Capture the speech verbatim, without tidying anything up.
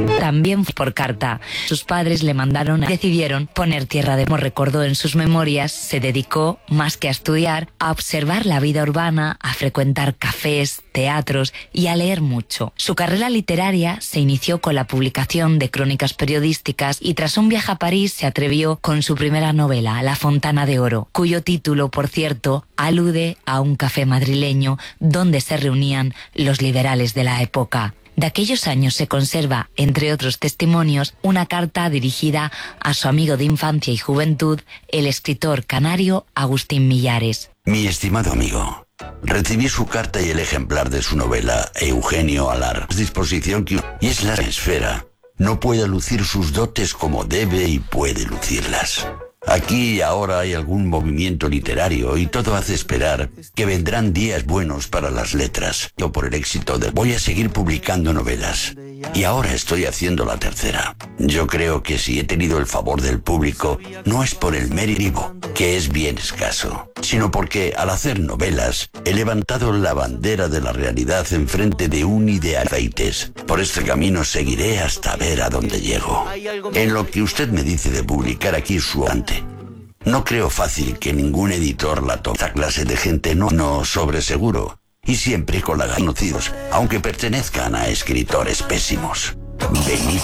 También por carta. Sus padres le mandaron, decidieron poner tierra de... Como recordó en sus memorias, se dedicó, más que a estudiar, a observar la vida urbana, a frecuentar cafés, teatros y a leer mucho. Su carrera literaria se inició con la publicación de crónicas periodísticas y tras un viaje a París se atrevió con su primera novela, La Fontana de Oro, cuyo título, por cierto, alude a un café madrileño donde se reunían los liberales de la época. De aquellos años se conserva, entre otros testimonios, una carta dirigida a su amigo de infancia y juventud, el escritor canario Agustín Millares. Mi estimado amigo, recibí su carta y el ejemplar de su novela Eugenio Alar. Disposición que... y es la esfera. No puede lucir sus dotes como debe y puede lucirlas. Aquí y ahora hay algún movimiento literario y todo hace esperar que vendrán días buenos para las letras. Yo por el éxito de... Voy a seguir publicando novelas. Y ahora estoy haciendo la tercera. Yo creo que si he tenido el favor del público, no es por el mérito, que es bien escaso, sino porque al hacer novelas he levantado la bandera de la realidad enfrente de un ideal. Por este camino seguiré hasta ver a dónde llego. En lo que usted me dice de publicar aquí su ante. No creo fácil que ningún editor la tome. Esta clase de gente no, no sobre seguro. Y siempre con la conocidos, aunque pertenezcan a escritores pésimos. Venid